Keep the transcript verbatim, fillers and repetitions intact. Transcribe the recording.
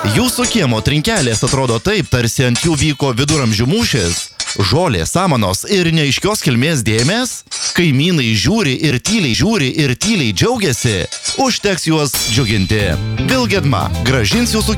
Jūsų kiemo trinkelės atrodo taip, tarsi ant jų vyko viduramžių mūšis. Žolės, samanos ir neaiškios kilmės dėmės. Kaimynai žiūri ir tyliai žiūri ir tyliai džiaugiasi. Užteks juos džiuginti. Vilgedma grąžins jūsų